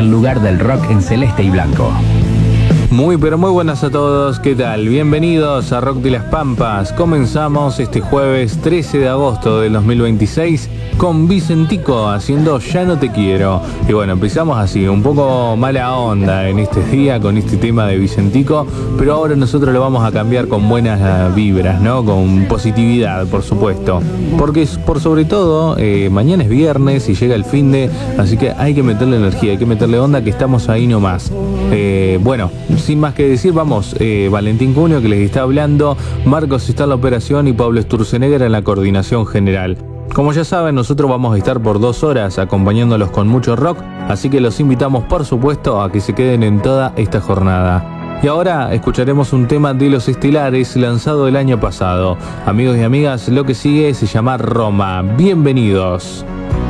el lugar del rock en celeste y blanco. Muy pero muy buenas a todos, ¿qué tal? Bienvenidos a Rock de las Pampas. Comenzamos este jueves 13 de agosto del 2026 con Vicentico haciendo Ya no te quiero. Y bueno, empezamos así, un poco mala onda en este día con este tema de Vicentico, pero ahora nosotros lo vamos a cambiar con buenas vibras, ¿no? Con positividad, por supuesto. Porque por sobre todo, mañana es viernes y llega el finde, así que hay que meterle energía, hay que meterle onda, que estamos ahí nomás. Bueno, sin más que decir, vamos, Valentín Cunio que les está hablando, Marcos está en la operación y Pablo Sturzenegger en la coordinación general. Como ya saben, nosotros vamos a estar por 2 horas acompañándolos con mucho rock, así que los invitamos por supuesto a que se queden en toda esta jornada. Y ahora escucharemos un tema de Los Estelares lanzado el año pasado. Amigos y amigas, lo que sigue se llama Roma. Bienvenidos.